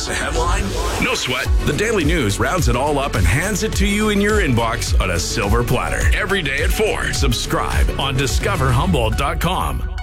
miss a headline? No sweat. The Daily News rounds it all up and hands it to you in your inbox on a silver platter. Every day at 4. Subscribe on discoverhumboldt.com.